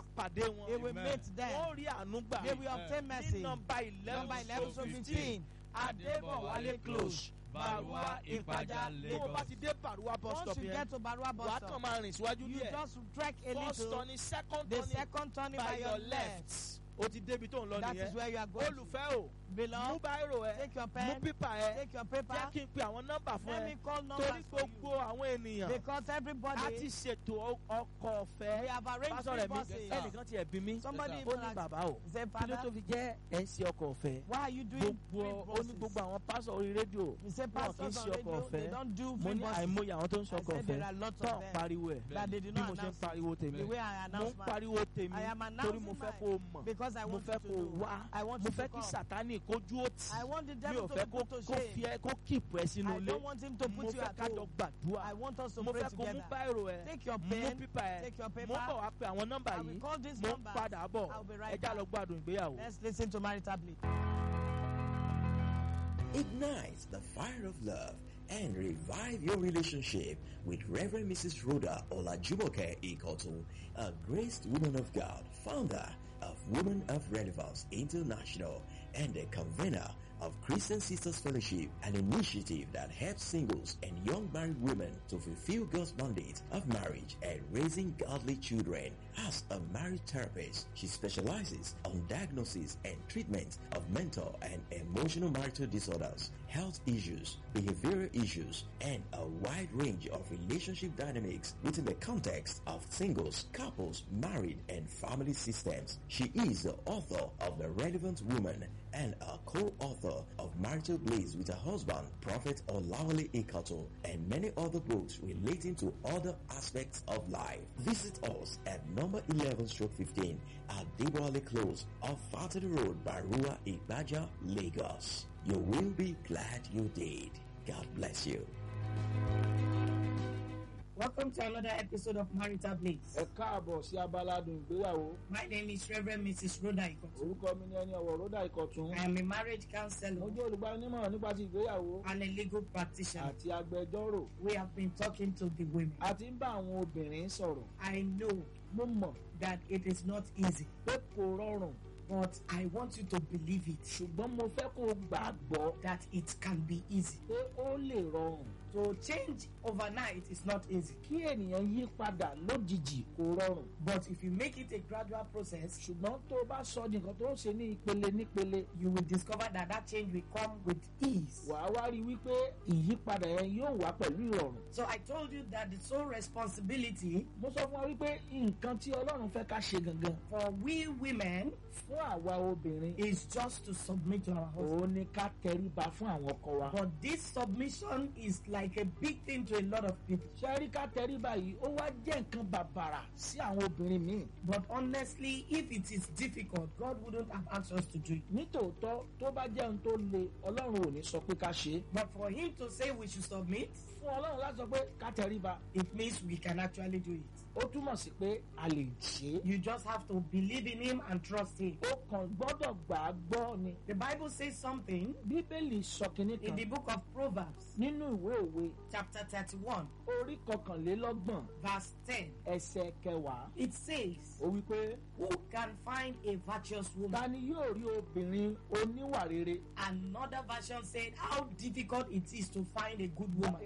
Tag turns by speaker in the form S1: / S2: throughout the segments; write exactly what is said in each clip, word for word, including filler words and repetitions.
S1: máa pàdé wọn.
S2: He will
S3: Amen.
S2: meet them.
S1: Wọ́n rí àánú gbà.
S2: They will obtain
S1: Ní
S2: mercy.
S1: nọ́mbà eleven
S2: Number eleven to fifteen.
S1: Adébọ̀wálé close. Bàrúwá Ìpàjà Lagos. Tó o bá ti dé Bàrúwá bus
S2: Once
S1: stop
S2: you
S1: yẹn,
S2: get to Barua bus
S1: wàá kàn
S2: stop,
S1: máa rìn síwájú
S2: you
S1: díẹ̀.
S2: just trek a
S1: First
S2: little.
S1: turning, second
S2: The
S1: turning
S2: second turning
S1: by
S2: by
S1: your
S2: your
S1: left.
S2: left.
S1: O ti débi tó ń lọ
S2: That is
S1: nìyẹn.
S2: where you are going.
S1: Olùfẹ́ o, mú
S2: Beloved,
S1: báírò ẹ,
S2: take your
S1: mú
S2: pen,
S1: pípà ẹ,
S2: take your paper.
S1: jẹ́ kí n pe àwọn nọ́mbà fún
S2: Let
S1: ẹ.
S2: me call
S1: Torí
S2: numbers for
S1: gbogbo
S2: you.
S1: àwọn ènìyàn,
S2: Because
S1: a ti
S2: everybody,
S1: ṣètò ọkọ̀
S2: we
S1: ọ̀fẹ́.
S2: have arranged
S1: Pásọ̀
S2: three
S1: rẹ̀ mi,
S2: buses.
S1: ẹnìkan tiẹ̀ bí mi.
S2: Somebody
S3: Yes,
S2: even
S1: Ó ní
S2: asked,
S1: bàbá o,
S2: say,
S1: kí ló tó
S2: Father,
S1: fi jẹ́ ẹ̀ ń ṣe ọkọ̀ ọ̀fẹ́?
S2: why are you doing
S1: Gbogbo
S2: three
S1: ó ní
S2: buses?
S1: gbogbo àwọn pásọ̀ orí rédíò.
S2: You say
S1: Wọn kì í
S2: pastors
S1: ṣe
S2: on
S1: ọkọ̀
S2: radio, they
S1: ọ̀fẹ́.
S2: don't do
S1: Mo
S2: free
S1: ní
S2: buses.
S1: àìmọye àwọn tó ń
S2: I
S1: ṣọkọ̀
S2: said there
S1: ọ̀fẹ́
S2: are lots
S1: tó
S2: of
S1: ń
S2: them
S1: pariwo ẹ̀.
S2: that they do
S1: Bí
S2: not
S1: mo ṣe ń
S2: announce
S1: pariwo
S2: the
S1: tèmi.
S2: way I
S1: Mo ń
S2: announce mine.
S1: pariwo tèmi
S2: I am
S1: torí
S2: announcing
S1: mo fẹ́
S2: mine
S1: kó o mọ̀.
S2: because I
S1: Mo
S2: want
S1: fẹ́
S2: you
S1: kó
S2: to
S1: o
S2: do.
S1: wá.
S2: I want
S1: Mo
S2: you to
S1: fẹ́ kí
S2: come.
S1: Sátánì kójú ó tì.
S2: I want the
S1: Mi
S2: devil
S1: ò
S2: to
S1: fẹ́
S2: be
S1: kó
S2: put to
S1: kó
S2: shame.
S1: fi ẹ kó kíìpù ẹ sínú
S2: I
S1: ilé.
S2: don't want him to
S1: Mo
S2: put you
S1: fẹ́
S2: at
S1: ká jọ
S2: home.
S1: gbàdúrà.
S2: I want us to
S1: Mo
S2: pray
S1: fẹ́ kó mú
S2: together.
S1: báírò ẹ.
S2: Take your
S1: Mú
S2: pen,
S1: pípà ẹ.
S2: take your
S1: Mo
S2: paper.
S1: ń bọ̀ wá pe àwọn nọ́mbà
S2: I will
S1: yìí.
S2: call these
S1: Mo ń
S2: numbers.
S1: padà bọ̀.
S2: I'll be
S1: Ẹ
S2: right
S1: já lọ
S2: back.
S1: gbádùn ìgbéyàwó.
S2: Let's listen to marital bliss.
S4: Ignite the fire of love and revive your relationship with Reverend Missus Rhoda Olajumoke Ikotu, a graced woman of God, founder of Women of Relevance International and a convener of Christian Sisters Fellowship, an initiative that helps singles and young married women to fulfill God's mandate of marriage and raising godly children. As a marriage therapist, she specializes on diagnosis and treatment of mental and emotional marital disorders, health issues, behavioral issues, and a wide range of relationship dynamics within the context of singles, couples, married, and family systems. She is the author of The Relevant Woman and a co-author of Marital Blaze with her husband, Prophet Olawale Ikato, and many other books relating to other aspects of life. Visit us at number eleven stroke fifteen at Debole Close off Fatty Road, Barua, Ibaja, Lagos. You will be glad you did. God bless you.
S5: Welcome to another episode of Marital Bliss.
S1: Ẹ káàbọ̀ sí abaládùn ìgbéyàwó.
S5: My name is Reverend Missus Rhoda Ikotu.
S1: Orúkọ mi ni ẹni ọ̀wọ̀ Rhoda Ìkọ̀tún.
S5: I am a marriage
S1: Mo
S5: counselor
S1: jẹ́ olùgbaninímọ̀ràn nípa ti ìgbéyàwó
S5: and a legal practitioner.
S1: àti agbẹjọ́rò.
S5: We have been talking to the women.
S1: A ti ń bá àwọn obìnrin sọ̀rọ̀.
S5: I know
S1: Mo mọ̀
S5: that it is not easy,
S1: pé kò rọrùn,
S5: but I want you to believe it,
S1: ṣùgbọ́n mo fẹ́ kó o gbàgbọ́
S5: that it can be easy.
S1: pé ó lè rọrùn.
S5: To change overnight is not easy,
S1: Kí ènìyàn yí padà lójijì kò rọrùn.
S5: but if you make it a gradual process,
S1: Ṣùgbọ́n tó o bá sọ di nǹkan tó ń ṣe ní ìpele nípele,
S5: you will discover that that change will come with ease.
S1: wàá wá rí i wípé ìyípadà yẹn yóò wá pẹ̀lú ìrọ̀rùn.
S5: So I told you that the sole responsibility
S1: Mo sọ fún wa wípé nǹkan tí Ọlọ́run fẹ́ ká ṣe gangan
S5: for we women
S1: fún àwa obìnrin
S5: is just to submit to our husband.
S1: òun ni ká tẹríba fún àwọn ọkọ wa.
S5: But this submission is like a big thing to a lot of people.
S1: Ṣé rí ká tẹríba yìí ó wá jẹ́ nǹkan bàbàrà sí àwọn obìnrin míì.
S5: But honestly, if it is difficult, God wouldn't have asked us to do it.
S1: Nítòótọ́ tó bá jẹ́ ohun tó le Ọlọ́run ò ní sọ pé ká ṣe é.
S5: But for him to say we should submit,
S1: Fún Ọlọ́run láti sọ pé ká tẹríba
S5: it means we can actually do it.
S1: ó túmọ̀ sí pé a lè ṣe é.
S5: You just have to believe in him and trust him.
S1: Ó kàn gbọ́dọ̀ gbà á gbọ́ ni.
S5: The Bible says something
S1: Bíbélì sọ kinní
S5: in
S1: kan
S5: the book of Proverbs,
S1: nínú ìwé òwe
S5: chapter thirty-one,
S1: orí kọkànlélọ́gbọ̀n
S5: verse ten.
S1: ẹsẹ̀ kẹwàá.
S5: It says,
S1: Ó wí pé
S5: who can find a virtuous
S1: ta
S5: woman?
S1: ni yóò rí obìnrin oníwà rere?
S5: Another version said, how difficult it is to find a good woman.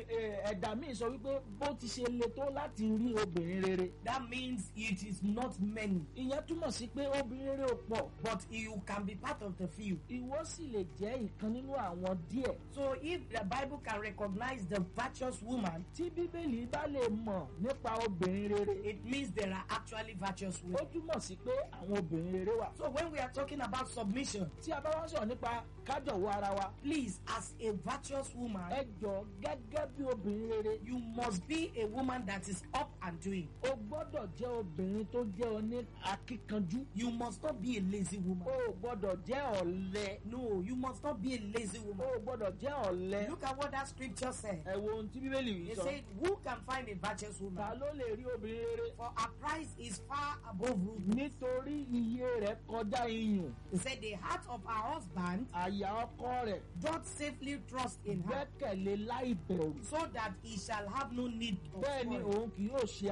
S1: Ẹ̀dà míì sọ wípé bó ti ṣe le tó láti rí obìnrin rere.
S5: That means it is not many,
S1: Ìyẹn túmọ̀ sí pé obìnrin rere ò pọ̀.
S5: but you can be part of the few.
S1: Ìwọ sì lè jẹ́ ìkan nínú àwọn díẹ̀.
S5: So if the Bible can recognize the virtuous woman,
S1: Tí Bíbélì bá lè mọ̀ nípa obìnrin rere,
S5: it means there are actually virtuous
S1: ó
S5: women.
S1: túmọ̀ sí pé àwọn obìnrin rere wà.
S5: So when we are talking about submission,
S1: Tí a bá wá sọ̀rọ̀ nípa kájọ̀wọ́ ara wa,
S5: please, as a virtuous woman,
S1: ẹ jọ gẹ́gẹ́ bí obìnrin rere,
S5: you must be a woman that is up and doing.
S1: o gbọ́dọ̀ jẹ́ obìnrin tó jẹ́ oní akíkanjú.
S5: You must not be a lazy woman.
S1: O gbọ́dọ̀ jẹ́ ọ̀lẹ.
S5: No, you must not be a lazy
S1: O
S5: woman.
S1: gbọ́dọ̀ jẹ́ ọ̀lẹ.
S5: Look at what that scripture said.
S1: Ẹ wo ohun tí Bíbélì yìí
S5: It
S1: sọ.
S5: said, who can find a virtuous
S1: Ta
S5: woman?
S1: ló lè rí obìnrin rere?
S5: For her price is far above rubies.
S1: Nítorí iye rẹ̀ kọjá iyùn.
S5: He said, the heart of her husband
S1: Àyà ọkọ rẹ̀
S5: doth safely trust in her,
S1: gbẹ́kẹ̀lé láì bẹ̀rù.
S5: so that he shall have no need of
S1: Bẹ́ẹ̀ ni
S5: worry.
S1: òun kì yóò ṣe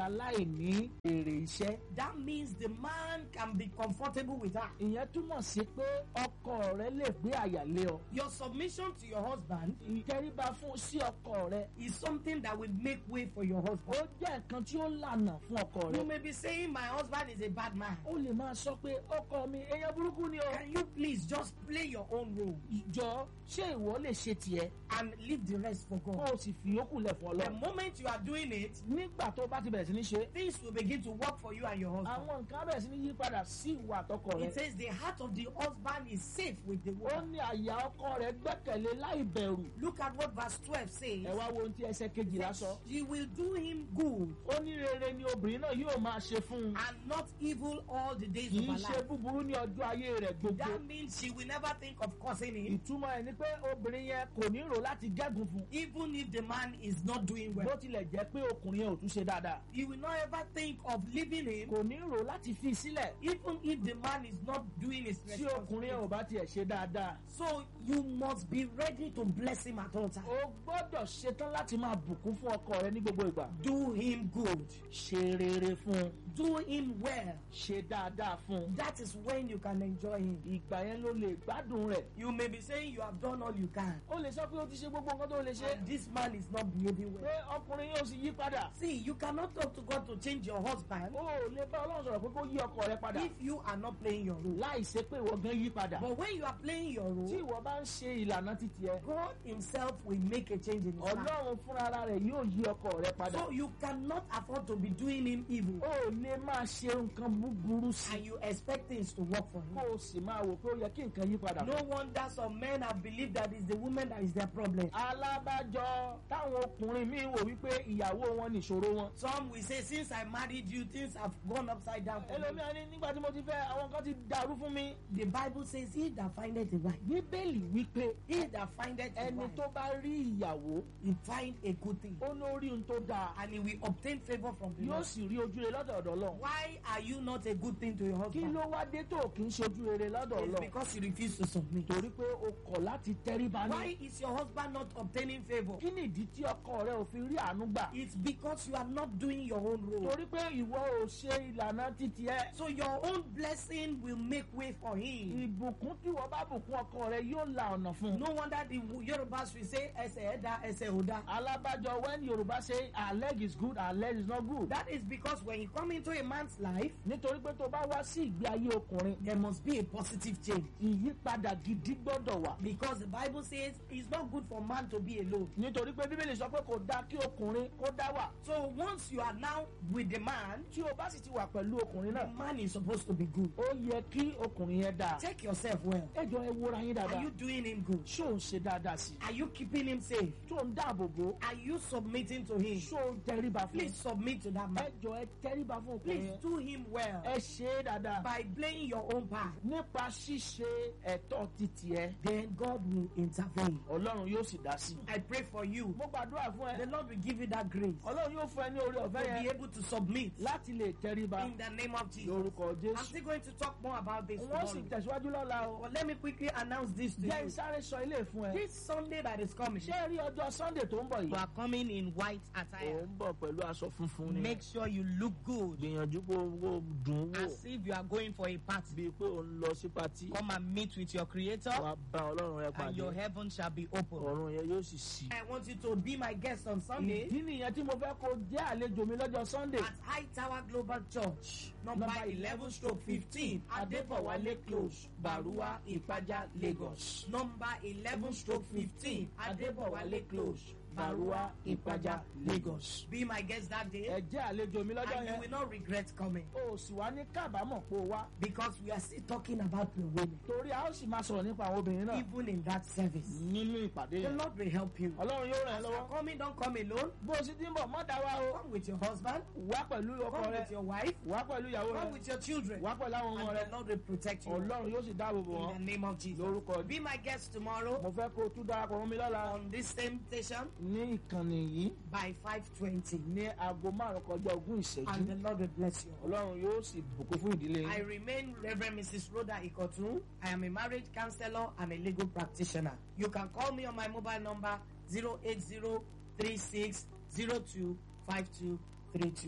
S3: aláìní èrè iṣẹ́.
S5: That means the man can be comfortable with her.
S3: ìyẹn túmọ̀ sí pé ọkọ rẹ lè gbé àyà lé ọ.
S5: Your submission to your husband
S3: ìtẹríba fún sí ọkọ rẹ
S5: is something that will make way for your
S3: ó
S5: husband.
S3: jẹ́ nǹkan tí ó lànà fún ọkọ
S5: You
S3: rẹ.
S5: may be saying, my husband is a bad man.
S3: ó lè máa sọ pé ọkọ mi èèyàn burúkú ni o.
S5: Can you please just play your own role
S3: ìjọ ṣé ìwọ lè ṣe tiẹ̀
S5: and leave the rest for
S3: kó
S5: God?
S3: o sì fi yòókù lẹ̀ fún
S5: The
S3: Ọlọ́run.
S5: moment you are doing it,
S3: nígbà tó bá ti bẹ̀rẹ̀ sí ní ṣe
S5: things will begin to work for you and your husband.
S3: àwọn nǹkan á bẹ̀rẹ̀ sí ní yí padà sí ìwà àtọkọ
S5: It
S3: rẹ.
S5: says the heart of the husband is safe with the
S3: ó
S5: woman.
S3: ní àyà ọkọ rẹ gbẹ́kẹ̀lé láì bẹ̀rù.
S5: Look at what verse twelve says.
S3: ẹ wá wo ohun tí ẹsẹ̀ kejìlá sọ.
S5: She will do him good
S3: ó ní rere ni obìnrin náà yóò máa ṣe fún un.
S5: and not evil all the days
S3: kì
S5: of
S3: í
S5: her
S3: ṣe
S5: life.
S3: búburú ní ọjọ́ ayé rẹ̀ gbogbo.
S5: That means she will never think of causing him,
S3: ìtumọ̀ ẹ̀ ni pé obìnrin yẹn kò ní rò láti gẹ́gùn fún.
S5: even if the man is not doing well.
S3: bó tilẹ̀ jẹ́ pé ọkùnrin yẹn ò tún ṣe dáadáa.
S5: You will not ever think of leaving him,
S3: kò ní rò láti fi sílẹ̀.
S5: even if the man is not doing his
S3: tí ọkùnrin yẹn ò
S5: responsibility.
S3: bá tiẹ̀ ṣe dáadáa.
S5: So you must be ready to bless him at all times.
S3: o gbọ́dọ̀ ṣetán láti máa bùkún fún ọkọ rẹ ní gbogbo ìgbà.
S5: Do him good.
S3: ṣe rere fún un.
S5: Do him well.
S3: ṣe dáadáa fún un.
S5: That is when you can enjoy him.
S3: ìgbà yẹn ló lè gbádùn rẹ̀.
S5: You may be saying you have done all you can,
S3: ó lè sọ pé ó ti ṣe gbogbo nǹkan tó lè ṣe.
S5: and this man is not behaving
S3: pé
S5: well.
S3: ọkùnrin yóò sì yí padà.
S5: See, you cannot talk to God to change your husband
S3: ó lè bá Ọlọ́run sọ̀rọ̀ pé kó yí ọkọ rẹ padà.
S5: if you are not playing your role.
S3: láì ṣe pé ìwọ gan yí padà.
S5: But when you are playing your
S3: tí
S5: role,
S3: ìwọ bá ń ṣe ìlànà títí ẹ.
S5: God himself will make a change in his life.
S3: Ọlọ́run fúnra rẹ̀ yóò yí ọkọ rẹ padà.
S5: So you cannot afford to be doing him evil
S3: ó lè máa ṣe nǹkan búburú sí
S5: and you expect things to work for
S3: kó
S5: him.
S3: o sì máa wò pé ó yẹ kí nǹkan yí padà.
S5: No wonder some men have believed that it's the woman that is their problem.
S3: alábàjọ táwọn ọkùnrin míì wò wípé ìyàwó wọn nìṣòro wọn.
S5: Some will say, since I married you, things have gone upside down for me.
S3: ẹlòmíràn ní nígbà tí mo ti fẹ́ àwọn kan ti dàrú fún mi.
S5: The Bible says, he that findeth a wife,
S3: bíbélì wípé
S5: he that findeth a
S3: ẹni
S5: wife,
S3: tó bá rí ìyàwó
S5: he find a good thing,
S3: ó ló rí ohun tó dáa
S5: and he will obtain favor from the
S3: yóò
S5: Lord.
S3: sì rí ojú rere lọ́dọ̀ ọ̀dọ̀ Ọlọ́run.
S5: Why are you not a good thing to your
S3: kí
S5: husband?
S3: ló wá dé tó kì í ṣojú rere lọ́dọ̀
S5: It's
S3: Ọlọ́run.
S5: because you refuse to submit.
S3: torí pé o kọ̀ láti tẹríba
S5: Why
S3: ní.
S5: is your husband not obtaining favor?
S3: kí nìdí tí ọkọ rẹ ò fi rí àánú gbà.
S5: It's because you are not doing your own role.
S3: torí pé ìwọ ò ṣe ìlànà títí ẹ.
S5: So your own blessing will make way for him.
S3: ìbùkún tí wọ́n bá bùkún ọkọ rẹ yóò la ọ̀nà fún un.
S5: No wonder the Yorubas will say, ẹsẹ̀ ẹ̀dá, ẹsẹ̀ òdá.
S3: alábàjọ when Yorùbá say our leg is good our leg is not good.
S5: That is because when you come into a man's life,
S3: nítorí pé tó bá wá sí ìgbé ayé ọkùnrin
S5: there must be a positive change.
S3: ìyípadà gidi gbọ́dọ̀ wà.
S5: Because the Bible says it's not good for man to be alone.
S3: nítorí pé bíbélì sọ pé kò dáa kí ọkùnrin kó dá wà.
S5: So once you are now with the man,
S3: tí o bá sì ti wà pẹ̀lú ọkùnrin
S5: the
S3: náà
S5: man is supposed to be good.
S3: ó yẹ kí ọkùnrin yẹn dáa.
S5: Check yourself well.
S3: ẹ jọ ẹ wòra yín
S5: Are
S3: dáadáa.
S5: you doing him good?
S3: ṣó ń ṣe dáadáa sí i.
S5: Are you keeping him safe?
S3: ṣó ń dáàbò bò.
S5: Are you submitting to him?
S3: ṣó ń tẹríba fún.
S5: Please submit to that
S3: ẹ
S5: man.
S3: jọ ẹ tẹríba fún ọkùnrin
S5: Please
S3: yẹn.
S5: do him well
S3: ẹ ṣe é dáadáa.
S5: by playing your own part.
S3: nípa ṣíṣe ẹ̀tọ́ títì ẹ.
S5: Then God will intervene.
S3: Ọlọ́run yóò sì dá sí i.
S5: I pray for you.
S3: mo gbàdúrà fún
S5: The
S3: ẹ.
S5: Lord will give you that grace
S3: Ọlọ́run yóò fún ẹ ní orí
S5: to
S3: ọ̀fẹ́
S5: be
S3: yẹn
S5: able to submit
S3: láti lè tẹríba
S5: in the name of Jesus.
S3: lórúkọ
S5: I'm
S3: Jésù.
S5: still going to talk more about this
S3: wọ́n sì
S5: tomorrow.
S3: tẹ̀síwájú lọ́la o.
S5: But let me quickly announce this to
S3: jẹ́
S5: you.
S3: ìsáré sọ ilé fún ẹ.
S5: This Sunday that is coming,
S3: ṣé ẹ rí ọjọ́ Sunday tó ń bọ̀
S5: you
S3: yìí.
S5: are coming in white
S3: ò
S5: attire.
S3: ń bọ̀ pẹ̀lú aṣọ funfun ni.
S5: Make sure you look good
S3: gbìyànjú kó kó dùn ún wò.
S5: as if you are going for a party.
S3: bíi pé òun lọ sí patí.
S5: Come and meet with your Creator,
S3: wàá bá Ọlọ́run rẹ
S5: and your
S3: pàdé.
S5: heaven shall be open.
S3: ọ̀run yẹn yóò sì ṣí.
S5: I want you to be my guest on Sunday
S3: ìdí nìyẹn tí mo fẹ́ kó jẹ́ àlejò mi lọ́jọ́ Sunday.
S5: at High Tower Global Church, number eleven stroke fifteen, Adebowale Close, Barua, Ipaja, Lagos. Number eleven stroke fifteen, Adebowale Close, Barua, Ipaja, Lagos. Be my guest that day,
S3: ẹ jẹ́ àlejò mi lọ́jọ́
S5: and you
S3: yẹn.
S5: will not regret coming,
S3: o sì wá ní kábàámọ̀ pé o wá.
S5: because we are still talking about the women,
S3: torí a ó sì máa sọ̀rọ̀ nípa àwọn obìnrin náà.
S5: even in that service.
S3: nínú ìpàdé
S5: The
S3: yẹn.
S5: Lord will help you.
S3: Ọlọ́run yóò ràn ẹ́
S5: As you are
S3: lọ́wọ́.
S5: coming, don't come alone.
S3: bó o sì ti ń bọ̀ mọ́ dá wa o.
S5: Come with your husband,
S3: wá pẹ̀lú ọkọ
S5: come
S3: rẹ.
S5: with your wife,
S3: wá pẹ̀lú ìyàwó
S5: come
S3: rẹ.
S5: with your children,
S3: wá pẹ̀lú àwọn ọmọ
S5: and
S3: rẹ.
S5: the Lord will protect you.
S3: Ọlọ́run yóò sì dáàbò bò
S5: In
S3: wọ́n.
S5: the name of Jesus.
S3: lórúkọ
S5: Be my guest tomorrow
S3: mo fẹ́ kó o tún darapọ̀ mọ́ mi lọ́la.
S5: on this same station
S3: ní ìkànnì yìí
S5: by five twenty,
S3: ní aago márùn kọjá ogún
S5: and
S3: ìṣẹ́jú.
S5: the Lord will bless you.
S3: Ọlọ́run yóò sì bùkún fún ìdílé
S5: I
S3: yín.
S5: remain Reverend Missus Rhoda Ikotun. I am a marriage counselor and a legal practitioner. You can call me on my mobile number zero eight zero three six zero two five two three two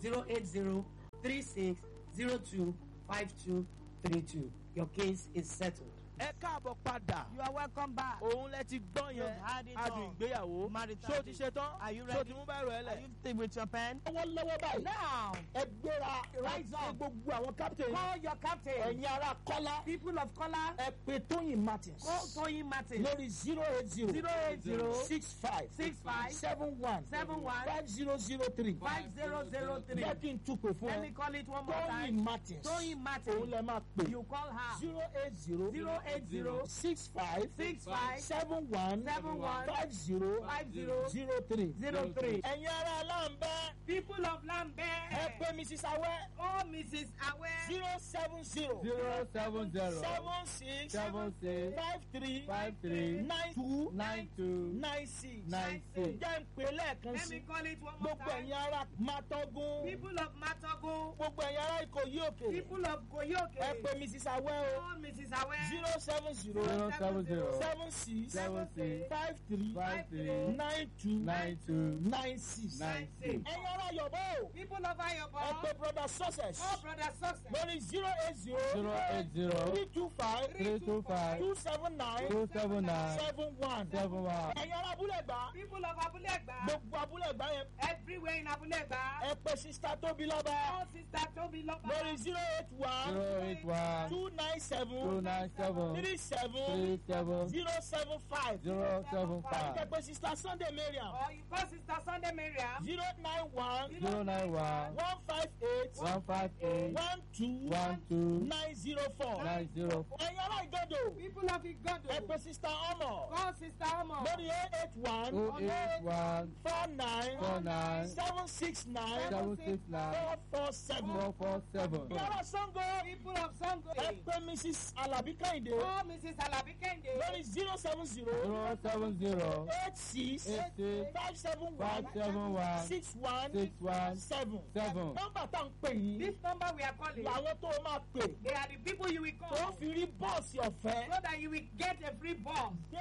S5: zero eight zero three six zero two five two three two. Your case is settled.
S1: ẹ káàbọ̀ padà.
S2: You are welcome back.
S1: òun lẹ ti gbọ́
S2: You
S1: yẹn
S2: had it
S1: adùn
S2: all.
S1: ìgbéyàwó.
S2: Marital
S1: ṣé o ti ṣe tán?
S2: Are you
S1: ṣé o
S2: ready?
S1: ti mú báyìí rẹ̀
S2: Are
S1: lẹ̀?
S2: you still with your pen?
S3: lọ́wọ́lọ́wọ́ báyìí
S2: Now,
S3: ẹ gbéra
S2: Rise
S3: ẹ
S2: up.
S3: gbogbo àwọn captain
S2: call your captain.
S3: ẹ̀yin ará kọ́lá
S2: People of color,
S3: ẹ pe Tóyìn Martins
S2: call Toyin Martin.
S3: lórí zero eight zero
S2: zero eight zero
S3: six five
S2: six five
S3: seven one
S2: seven one
S3: five zero zero three
S2: five zero zero three.
S3: jẹ́ kí n tún pè fún
S2: Let me
S3: ẹ
S2: call it one more
S3: Tóyìn
S2: time.
S3: Martins
S2: Toyin
S3: òun
S2: Martin.
S3: lẹ máa pè
S2: You call her.
S3: zero eight zero
S2: zero eight zero
S3: six five
S2: six five
S3: seven one
S2: seven one
S3: five zero
S2: five zero
S3: zero three.
S2: zero three.
S3: ẹ̀yin ará aláǹbẹ́
S5: People of
S3: ẹ
S5: Lambert.
S3: pè Mrs Awẹ́
S5: Oh, Missus Awe.
S3: zero seven zero
S6: zero seven zero
S3: seven six
S6: seven six
S3: five three
S6: five three
S3: nine two
S6: nine two
S3: nine six
S6: nine six.
S3: jẹ́ ń pè lẹ́ẹ̀kan
S5: Let me
S3: sí
S5: call it one more
S3: gbogbo
S5: time.
S3: ẹ̀yin ará Mátógún
S5: People of Matogo.
S3: gbogbo ẹ̀yin ará Ìkòyí Òkè
S5: People of
S3: ẹ
S5: Koyoke.
S3: pè Mrs Awẹ́ o
S5: Oh, Missus Awe.
S3: zero seven zero
S6: zero seven zero
S3: seven six
S6: seven six
S3: five three
S6: five three
S3: nine two
S6: nine two
S3: nine six
S6: nine six.
S3: ẹ̀yin ará Yọ̀bọ̀
S5: People of
S3: ẹ
S5: Ayobo.
S3: pè brother success
S5: Oh, Brother Success.
S3: lórí zero eight zero
S6: zero eight zero
S3: three two five
S6: three two five
S3: two seven nine
S6: two seven nine
S3: seven one
S6: seven one.
S3: ẹ̀yin ará Abúlẹ̀gbá
S5: People of Abulegba.
S3: gbogbo Abúlẹ̀gbá yẹn
S5: Everywhere in Abulegba.
S3: ẹ pè sista Tóbilọ́ba
S5: Oh, Sister Toby Loba.
S3: lórí zero eight one
S6: zero eight one
S3: two nine
S6: two
S3: seven
S6: nine seven
S3: three seven
S6: three seven
S3: zero seven five
S6: zero seven
S3: ẹ
S6: five
S3: pè sista Sunday Mariam
S5: Or you call Sister Sunday Mariam.
S3: zero nine one
S6: zero nine one
S3: one five eight
S6: one five eight
S3: one two
S6: one two
S3: nine zero four
S6: nine zero four
S3: ẹ̀yin ará Ìgàdò
S5: People of
S3: ẹ
S5: Igodo.
S3: pè sista Ọmọ
S5: Call Sister Omo.
S3: lórí eight eight one
S6: oh eight one
S3: four nine
S6: four nine
S3: seven six nine
S6: seven six nine
S3: four four seven
S6: four four seven
S3: ẹ̀yin ará Ṣàngó
S5: People of Sango.
S3: ẹ pè Mrs Alabi Kẹ́hìndé
S5: Oh, Missus Alabi Kende.
S3: lórí zero seven zero
S6: zero seven zero
S3: eight six
S6: eight six
S3: five seven
S6: five
S3: one
S6: seven one
S3: six one
S6: six one
S3: seven
S6: seven.
S3: nọ́mbà tá à ń pè yìí
S5: This number we are calling.
S3: làwọn tó máa pè
S5: They are the people you will
S3: tó
S5: call.
S3: fi rí bọ́ọ̀sì ọ̀fẹ́
S5: So that you will get a free bomb.
S3: dé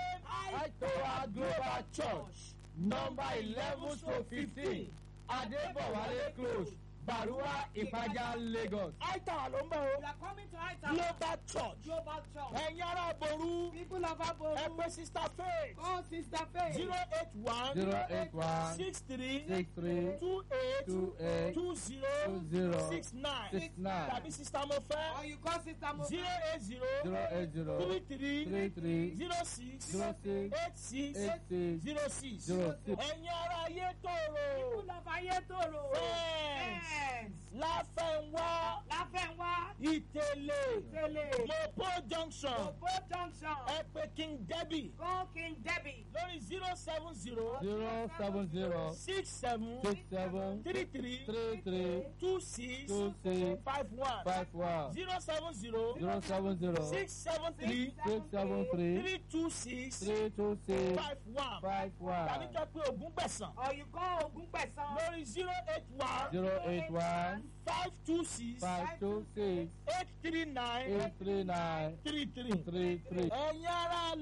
S6: Aitowa Global Church number eleven to fifteen Adebowale Close Barua Ipaja Lagos.
S3: àìtàwà ló ń bọ̀ o
S5: You are coming to Aita
S3: Global Church
S5: Global Church.
S3: ẹ̀yin ará Ború
S5: People of
S3: ẹ
S5: Aboru.
S3: pè sista Faith
S5: Call Sister Faith.
S3: zero eight one
S6: zero eight one
S3: six three
S6: six three
S3: two eight
S6: two eight
S3: two zero
S6: two zero
S3: six nine
S6: six nine
S3: tàbí sista
S5: Or
S3: Mofẹ́
S5: you call Sister Mo.
S3: zero eight zero
S6: zero eight zero
S3: three three
S6: three three
S3: zero six
S6: zero six
S3: eight six
S6: eight six
S3: zero six
S6: zero six.
S3: ẹ̀yin ará Ayétòrò
S5: People of Ayetoro.
S3: Friends.
S5: Friends.
S3: Láfẹ̀nwá
S5: Láfẹ̀nwá.
S3: Ìtẹ̀lẹ̀
S5: Tele.
S3: Mopo Junction
S5: Obo Junction.
S3: ẹ pè King Debbie
S5: Call King Debbie.
S3: lórí zero seven zero
S6: zero seven zero
S3: six seven
S6: six seven
S3: three three
S6: three three
S3: two six
S6: two six
S3: five one
S6: five one
S3: zero seven zero
S6: zero seven zero
S3: six seven three
S6: six seven three
S3: three two six
S6: three two six
S3: five one
S6: five
S3: tàbí
S6: one
S3: kẹ́ pé Ògúngbẹ̀sán
S5: Or you call Ogunpesan.
S3: lórí zero eight one
S6: zero eight one
S3: five two six
S6: five two six
S3: eight three nine
S6: eight three nine
S3: three three.
S6: three three.
S3: ẹ̀yin ará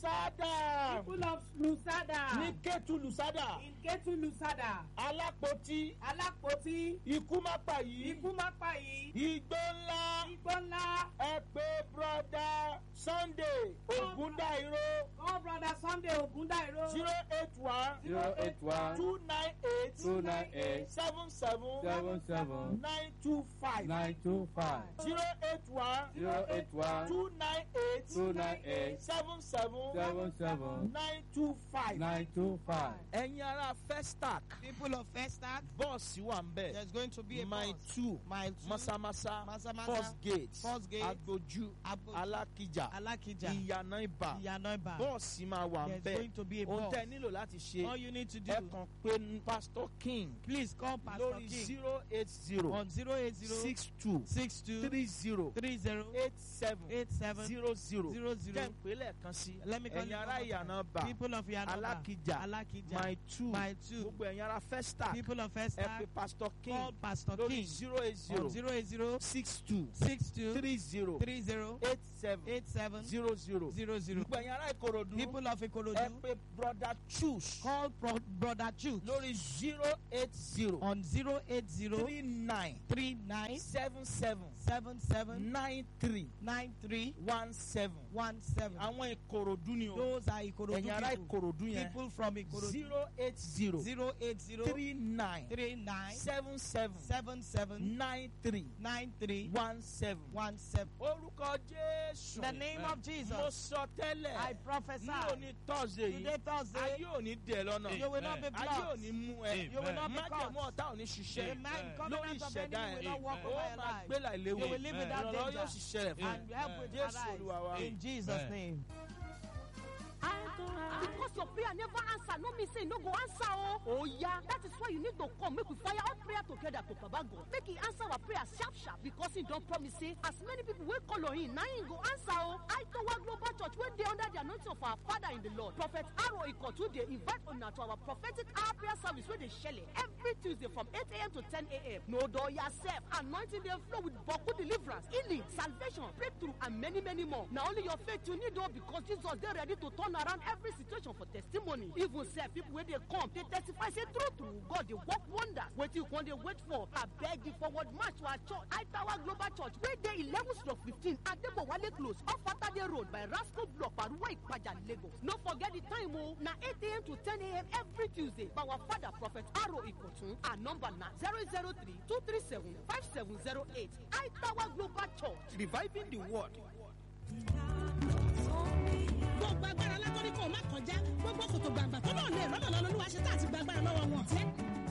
S3: Lùsádà
S5: People of Lusada.
S3: ní Kétu Lùsádà
S5: In Ketu Lusada.
S3: Alápótí
S5: Alápótí.
S3: ikú má pa yìí
S5: Ikú má pa yìí.
S3: igbó ńlá
S5: Igbó ńlá.
S3: ẹ pé broda Sunday Ògúndáìró
S5: Call brother Sunday Ogundairo.
S3: zero eight one
S6: zero eight one
S3: two nine eight
S6: two nine eight
S3: seven seven
S6: seven seven
S3: nine two five
S6: nine two five
S3: zero eight one
S6: zero eight one
S3: two nine eight
S6: two nine eight
S3: seven seven
S6: seven seven
S3: nine two five.
S6: nine two five.
S1: ẹ̀yin ará Festac
S2: People of Festac,
S1: bọ́ọ̀sì wà ń bẹ̀.
S2: there's going to be a
S1: mile
S2: bus.
S1: two
S2: Mile two,
S1: Masamasa
S2: Masamasa,
S1: First Gate
S2: First Gate,
S1: Agboju
S2: Agboju,
S1: Alákìjà
S2: Alakija,
S1: Ìyànà Ìbà
S2: Iyanoiba.
S1: bọ́ọ̀sì máa wà ń
S2: There's
S1: bẹ̀.
S2: going to be a
S1: ohun
S2: bus.
S1: tẹ́ ẹ nílò láti ṣe
S2: All you need to do,
S1: ẹ kàn pé Pastor King
S2: please call Pastor
S1: lórí
S2: King
S1: zero eight zero
S2: on zero eight zero
S1: six two
S2: six two
S1: three zero
S2: three zero
S1: eight seven
S2: eight seven
S1: zero zero
S2: zero
S1: jẹ́
S2: zero.
S1: ń pè lẹ́ẹ̀kan sí
S2: Let me call
S1: ẹ̀yin
S2: you
S1: ará
S2: one more
S1: Ìyànà Ìbà
S2: People of Iyanoiba,
S1: Alákìjà
S2: Alakija,
S1: mile two
S2: Mile two,
S1: gbogbo ẹ̀yin ará Festac
S2: People of
S1: ẹ
S2: Festac,
S1: pè Pastor King
S2: call Pastor
S1: lórí
S2: King
S1: zero eight
S2: on
S1: zero
S2: zero eight zero
S1: six two
S2: six two
S1: three zero
S2: three zero
S1: eight seven
S2: eight seven seven
S3: zero zero.
S2: zero zero.
S3: gbẹ̀yìn ará Ìkòròdú.
S2: People of
S3: ẹ
S2: Ikorodu,
S3: pé brother choose.
S2: call Pro- Brother Chute
S3: lórí zero eight zero.
S2: on zero eight zero
S3: three nine.
S2: three nine
S3: seven seven.
S2: seven seven
S3: nine three.
S2: nine three
S3: one seven.
S2: one seven.
S3: àwọn Ìkòròdú ni o.
S2: Those are Ikorodu
S3: ẹ̀yin ará
S2: people.
S3: Ìkòròdú yẹn.
S2: People from Ikorodu.
S3: zero eight zero.
S2: zero eight zero
S3: three nine.
S2: three nine
S3: seven seven.
S2: seven seven
S3: nine three.
S2: nine three
S3: one seven.
S2: one seven.
S3: orúkọ Jésù.
S2: In the name of Jesus,
S3: mo sọ tẹ́lẹ̀.
S2: I prophesy.
S3: ní òní Thursday
S2: Today,
S3: yìí.
S2: Thursday,
S3: ayé ò ní dẹ̀ lọ́nà.
S2: you will not be
S3: ayé ò
S2: blocked.
S3: ní mú ẹ.
S2: You will not be
S3: májẹ̀mú
S2: caught.
S3: ọ̀tá ò ní
S2: The
S3: ṣiṣẹ́.
S2: man
S3: lórí
S2: covenant of the
S3: ìṣẹ̀dá
S2: enemy will
S3: ẹ̀.
S2: not walk
S3: ó
S2: over your
S3: máa
S2: life.
S3: gbé láìléwu.
S2: You will live without
S3: ìrànlọ́wọ́ yóò
S2: danger.
S3: sì ṣẹlẹ̀ fún
S2: And help will
S3: Jésù Olúwa wa.
S2: arise. In Jesus' name.
S7: Because your prayer never answer, no me say no go answer oh. Oh yeah, that is why you need to come make we fire all prayer together to Baba God. Make he answer our prayer sharp sharp because he don't promise say as many people will call on him, now he go answer oh. I Towa Global Church when they under the anointing of our Father in the Lord. Prophet Aro Ikotu they invite on to our prophetic hour prayer service where they shell it every Tuesday from eight a.m. to ten a.m. No door yourself, anointing they flow with Boku deliverance, healing, salvation, breakthrough, and many many more. Now only your faith you need though because Jesus they ready to turn around every situation for testimony. Even say people when they come, they testify say true true. God they work wonders. What you when they wait for? I beg you forward march to our church. I Tower Global Church where they eleven stroke fifteen at the Wale close off Saturday Road by Rascal Block Baruwa Ipaja Lagos. No forget the time oh na eight a.m. to ten a.m. every Tuesday. By our father Prophet Aro Ikotun. Our number na zero zero three two three seven five seven zero eight. I Tower Global Church reviving the world.
S8: gbogbo agbára látọ́rí kò má kọjá gbogbo kòtò gbàgbà tó náà lè rọ́nà lọ́lọ́lúwa ṣe tá àti gbàgbára lọ́wọ́ wọn.